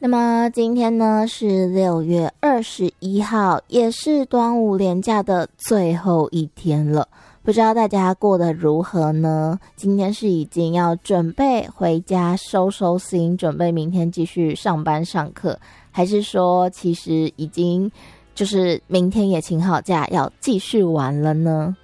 那么今天呢是6月21号，也是端午连假的最后一天了，不知道大家过得如何呢？今天是已经要准备回家收收心，准备明天继续上班上课，还是说其实已经就是明天也请好假要继续玩了呢？